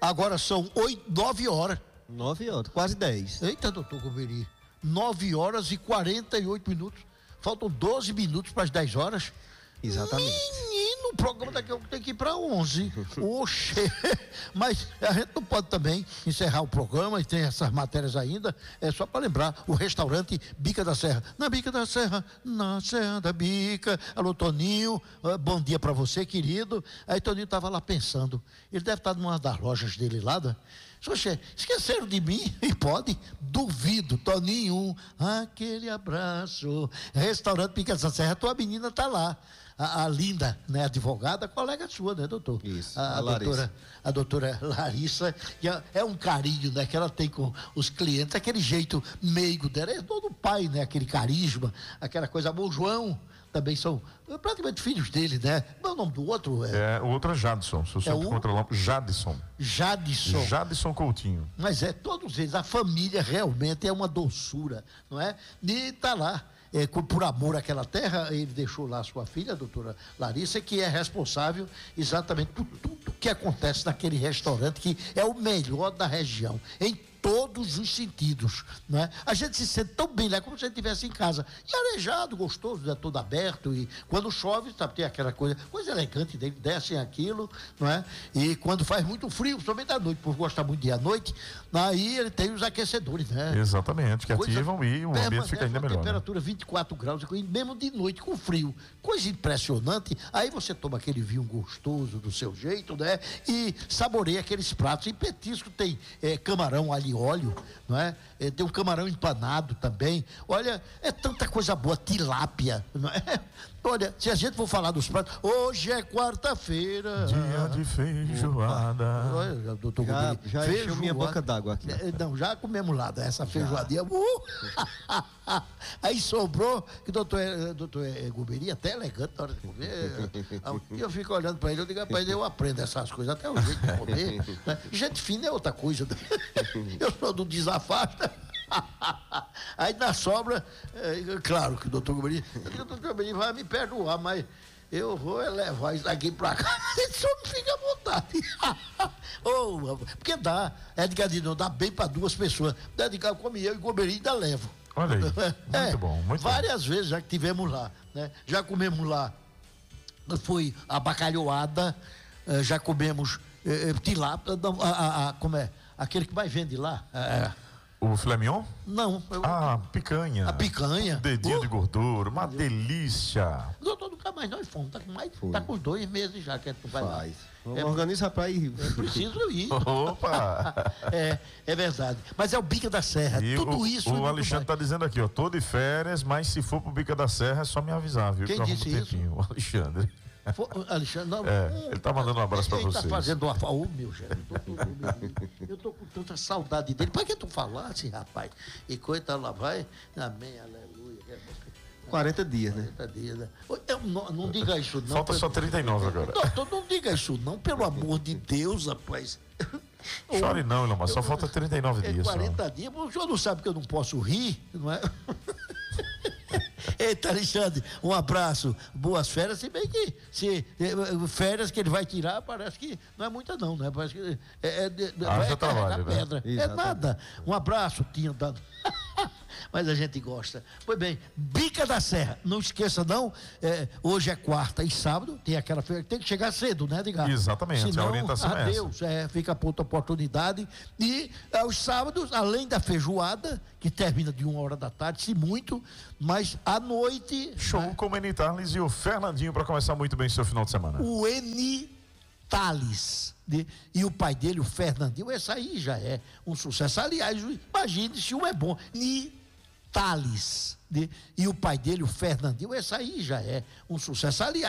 Agora são 9 horas. 9 horas, quase 10. Eita, doutor Goberi. 9 horas e 48 minutos. Faltam 12 minutos para as 10 horas. Exatamente. Menino, o programa daqui a pouco tem que ir para 11. Oxe. Mas a gente não pode também encerrar o programa e tem essas matérias ainda. É só para lembrar, o restaurante Bica da Serra. Na Bica da Serra, na Serra da Bica. Alô, Toninho. Bom dia para você, querido. Aí Toninho estava lá pensando. Ele deve estar numa das lojas dele lá, né? Oxe, esqueceram de mim? E pode? Duvido, Toninho. Aquele abraço. Restaurante Bica da Serra, tua menina tá lá. A linda, né, advogada, colega sua, né, doutor? Isso, a doutora Larissa, que é um carinho, né, que ela tem com os clientes, aquele jeito meigo dela, é todo pai, né, aquele carisma, aquela coisa. O João também são praticamente filhos dele, né? Mas o nome do outro o outro é Jadson, se você controlar, Jadson Coutinho. Mas todos eles, a família realmente é uma doçura, não é? E tá lá. Por amor àquela terra, ele deixou lá a sua filha, a doutora Larissa, que é responsável exatamente por tudo que acontece naquele restaurante, que é o melhor da região, em todos os sentidos, não é? A gente se sente tão bem lá como se a gente estivesse em casa, e arejado, gostoso, né? Todo aberto, e quando chove, sabe, tem aquela coisa elegante dele, descem aquilo, não é? E quando faz muito frio, principalmente à noite, por gostar muito de ir à noite, aí ele tem os aquecedores, né? Exatamente, que ativam e o ambiente fica ainda melhor. Temperatura 24 graus, mesmo de noite, com frio, coisa impressionante. Aí você toma aquele vinho gostoso do seu jeito, né? E saboreia aqueles pratos. E petisco tem camarão alho e óleo, não é? Tem um camarão empanado também. Olha, é tanta coisa boa, tilápia, não é? Olha, se a gente for falar dos pratos, hoje é quarta-feira. Dia de feijoada. Olha, doutor já encheu minha boca d'água aqui. Não, já comemos lá, essa feijoadinha. Aí sobrou, que doutor Goberi, até elegante na hora de comer. E eu fico olhando para ele, eu digo, rapaz, eu aprendo essas coisas, até o jeito de comer. Né? Gente fina é outra coisa. Eu sou do desafasta. Aí na sobra, claro que o doutor Goberi vai me perdoar, mas eu vou levar isso daqui pra cá. Ele só não fica à vontade. Porque dá, não dá bem pra duas pessoas. Dedicar come eu e Goberi ainda levo. Olha aí, muito bom, muito várias vezes já que tivemos lá, né? Já comemos lá, foi a bacalhoada, já comemos tilápia, como é? Aquele que mais vende lá. O filé mignon? Não. Picanha. A picanha. Dedinho de gordura, uma delícia. Doutor, nunca mais nós fomos, tá com 2 meses já que a gente vai lá. Organiza pra ir. Preciso ir. Opa! É verdade. Mas é o Bica da Serra, e tudo isso. O Alexandre tá dizendo aqui, tô de férias, mas se for pro Bica da Serra é só me avisar, viu? Quem disse isso? O Alexandre. Alexandre, não. Ele tá mandando um abraço pra vocês. Ele tá fazendo uma... meu gente, eu tô com tanta saudade dele. Pra que tu falasse, rapaz? E coisa lá vai, amém, aleluia. 40 dias, né? 40 dias, né? Não diga isso, não. Falta só 39 agora. Não diga isso, não, pelo amor de Deus, rapaz. Chore não, Ilomar, só falta 39 dias. 40 dias, o senhor não sabe que eu não posso rir, não é? Eita, Alexandre, um abraço, boas férias, se bem que férias que ele vai tirar, parece que não é muita não, né? Parece que vai trabalho, pedra, né? É nada. Um abraço, tinha dado. Mas a gente gosta. Pois bem, Bica da Serra, não esqueça não, hoje é quarta e sábado, tem aquela feira, tem que chegar cedo, né, Edgar? Exatamente, senão, a orientação é essa. Fica por outra oportunidade. E aos sábados, além da feijoada, que termina de 1h da tarde, se muito, mas à noite... Show com o Eni Thales e o Fernandinho para começar muito bem seu final de semana. O Eni Thales, e o pai dele, o Fernandinho, esse aí já é um sucesso. Aliás, imagine se um é bom. Thales, e o pai dele, o Fernandinho, esse aí já é um sucesso. Aliás,